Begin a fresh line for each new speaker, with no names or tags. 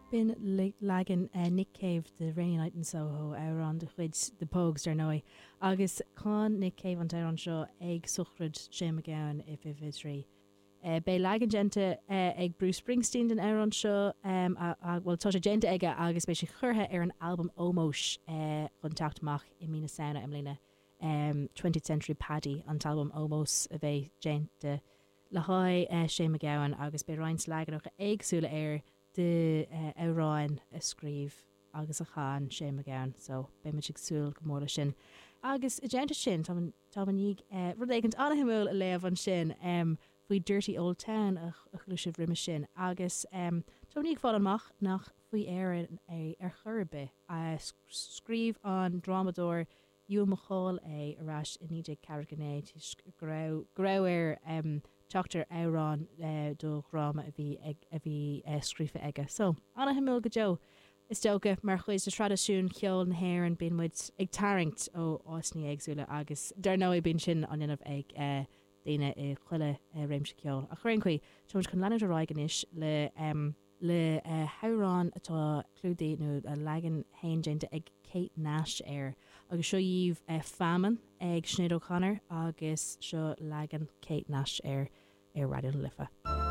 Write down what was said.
Bin lagan Nick Cave de Rainy Night in Soho an de chuid de Pogues ar nói. Agus cán Nick Cave an an seo ag suchrid sé a gaan if trí. Bei lagan gente ag Bruce Springsteen den an seo well tá sé gente aige agus bei sé churthe ar an album Omos contachtach I mína saona am lína 20th Century Paddy an album Omos a bheith gente le haid sé a gaan agus bei Ryan lagan agsúla air de Áráin a scríb agus a chan sé a gaan, so be me súil go mór sin. Agus a gente sin tá nig rud éigent anhimúil a léamh an sin faoi Dirty Old Town a chluisih riime sin agus tá nig fáil amach nach faoi éan ar churbe a scríb an dramador Ewan McCall arás in níidir Carrigané grauir Dr. Áráin do gráma a bhí scrífa aige. So, anna himúil go Joe is dóga mar chuis de tradiisiún ceol na hair an bin muid ag taringt ó osní agsúla agus dar nó I bin sin an inmh ag daine I chuile réimse ceol. A chuirn chuí tuaint chun leanúd aráigeis le Hárán atá clúdaí nó a legan hain dénta ag Kate Nash ar agus seo díomh faman ag Sinead O'Connor agus seo legan Kate Nash ar Radio Lifa.